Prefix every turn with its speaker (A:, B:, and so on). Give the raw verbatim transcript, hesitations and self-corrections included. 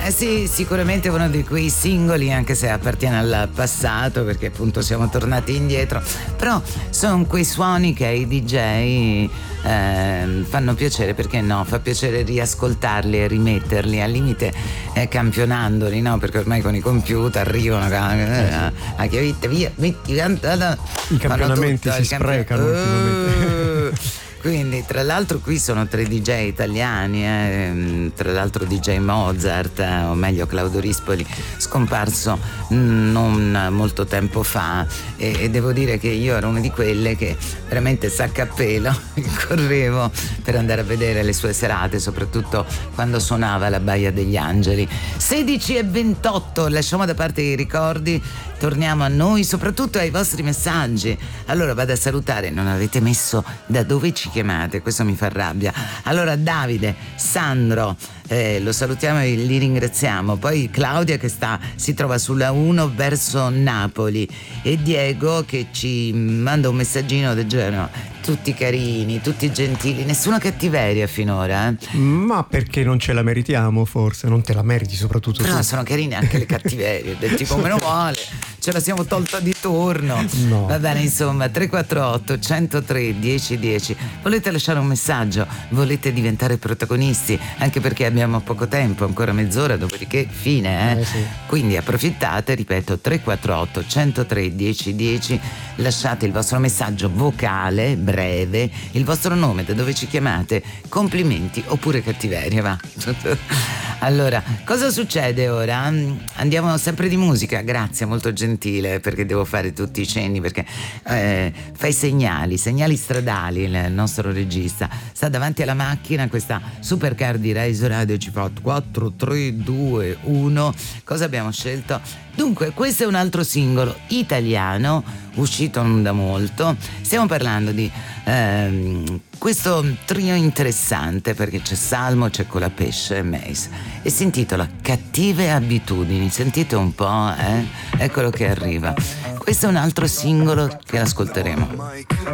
A: Eh sì, sicuramente uno di quei singoli, anche se appartiene al passato, perché appunto siamo tornati indietro, però sono quei suoni che ai D J eh, fanno piacere, perché no? Fa piacere riascoltarli e rimetterli, al limite eh, campionandoli, no? Perché ormai con i computer arrivano a, a chiavette, via, metti, cantata.
B: I campionamenti tutto, si sprecano campion- ultimamente.
A: Quindi, tra l'altro, qui sono tre D J italiani, eh, tra l'altro D J Mozart, eh, o meglio Claudio Rispoli, scomparso non molto tempo fa, e, e devo dire che io ero una di quelle che veramente sacca a pelo correvo per andare a vedere le sue serate, soprattutto quando suonava la Baia degli Angeli. sedici e ventotto, lasciamo da parte i ricordi, torniamo a noi, soprattutto ai vostri messaggi. Allora vado a salutare, non avete messo da dove ci chiamate, questo mi fa rabbia. Allora Davide, Sandro, eh, lo salutiamo e li ringraziamo, poi Claudia che sta si trova sulla uno verso Napoli, e Diego che ci manda un messaggino del genere: tutti carini, tutti gentili, nessuna cattiveria finora, eh?
B: Ma perché non ce la meritiamo, forse? Non te la meriti soprattutto
A: però
B: tu.
A: Sono carine anche le cattiverie del tipo meno male, ce la siamo tolta di torno.
B: No.
A: Va bene, insomma, tre quattro otto uno zero tre uno zero uno zero. Volete lasciare un messaggio? Volete diventare protagonisti? Anche perché abbiamo poco tempo, ancora mezz'ora, dopodiché fine, eh?
B: Eh sì.
A: Quindi approfittate, ripeto, tre quattro otto uno zero tre uno zero uno zero. Lasciate il vostro messaggio vocale, breve, il vostro nome, da dove ci chiamate, complimenti oppure cattiveria, va. Allora, cosa succede ora? Andiamo sempre di musica, grazie, molto gentile, perché devo fare tutti i cenni, perché eh, fai segnali, segnali stradali, il nostro regista sta davanti alla macchina, questa supercar di Rise Radio ci fa quattro, tre, due, uno. Cosa abbiamo scelto? Dunque, questo è un altro singolo italiano, uscito non da molto. Stiamo parlando di ehm, questo trio interessante, perché c'è Salmo, c'è Colapesce e Mace, e si intitola Cattive abitudini. Sentite un po', eh? Eccolo che arriva. Questo è un altro singolo che ascolteremo.